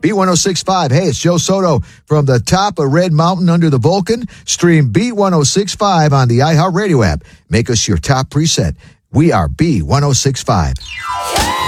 B1065. Hey, it's Joe Soto from the top of Red Mountain under the Vulcan. Stream B1065 on the iHeartRadio app. Make us your top preset. We are B1065.